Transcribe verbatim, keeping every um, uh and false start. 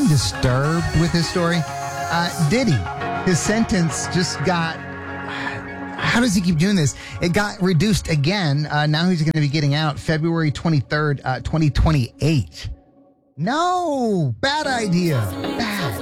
undisturbed with his story. Uh, Diddy, his sentence just got... How does he keep doing this? It got reduced again. Uh, now he's going to be getting out February twenty-third, uh, twenty twenty-eight. No, bad idea. Bad.